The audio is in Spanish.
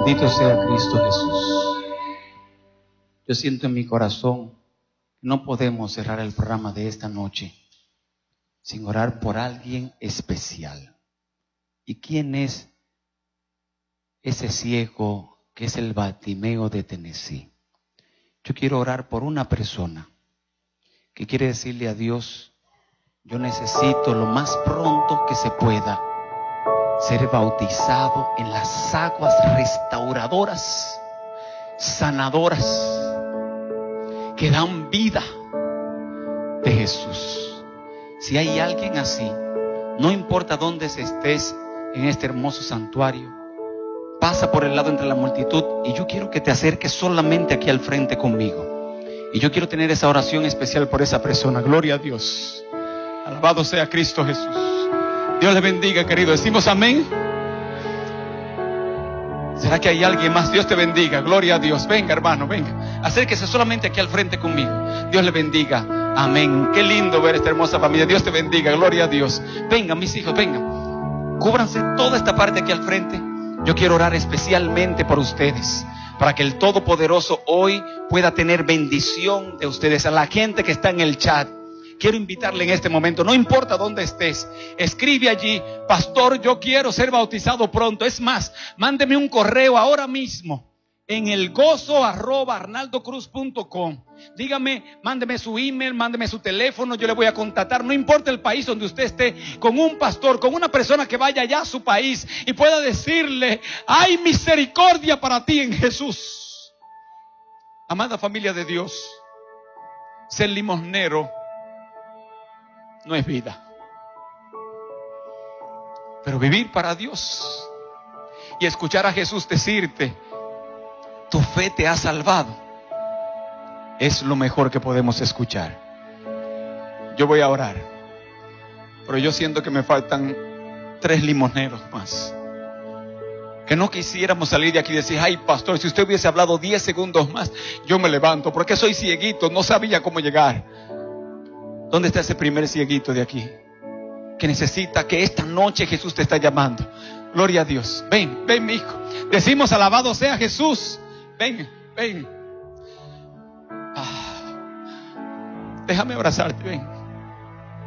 Bendito sea Cristo Jesús. Yo siento en mi corazón que no podemos cerrar el programa de esta noche sin orar por alguien especial. ¿Y quién es ese ciego que es el Bartimeo de Tennessee? Yo quiero orar por una persona que quiere decirle a Dios: yo necesito lo más pronto que se pueda ser bautizado en las aguas restauradoras, sanadoras, que dan vida de Jesús. Si hay alguien así, no importa dónde estés en este hermoso santuario, pasa por el lado entre la multitud y yo quiero que te acerques solamente aquí al frente conmigo. Y yo quiero tener esa oración especial por esa persona. Gloria a Dios. Alabado sea Cristo Jesús. Dios le bendiga, querido. Decimos amén. ¿Será que hay alguien más? Dios te bendiga. Gloria a Dios. Venga, hermano, venga. Acérquese solamente aquí al frente conmigo. Dios le bendiga. Amén. Qué lindo ver esta hermosa familia. Dios te bendiga. Gloria a Dios. Vengan, mis hijos, vengan. Cúbranse toda esta parte aquí al frente. Yo quiero orar especialmente por ustedes, para que el Todopoderoso hoy pueda tener bendición de ustedes. A la gente que está en el chat, quiero invitarle en este momento, no importa dónde estés, escribe allí: pastor, yo quiero ser bautizado pronto. Es más, mándeme un correo ahora mismo en elgozo@arnaldocruz.com. Dígame, mándeme su email, mándeme su teléfono, yo le voy a contactar. No importa el país donde usted esté, con un pastor, con una persona que vaya allá a su país y pueda decirle: hay misericordia para ti en Jesús. Amada familia de Dios, ser limosnero no es vida, pero vivir para Dios y escuchar a Jesús decirte: tu fe te ha salvado, es lo mejor que podemos escuchar. Yo voy a orar, pero yo siento que me faltan 3 limosneros más, que no quisiéramos salir de aquí y decir: ay, pastor, si usted hubiese hablado 10 segundos más, yo me levanto, porque soy cieguito, no sabía cómo llegar. ¿Dónde está ese primer cieguito de aquí que necesita que esta noche Jesús te está llamando? Gloria a Dios. Ven, ven, mi hijo. Decimos: alabado sea Jesús. Ven, ven. Déjame abrazarte, ven.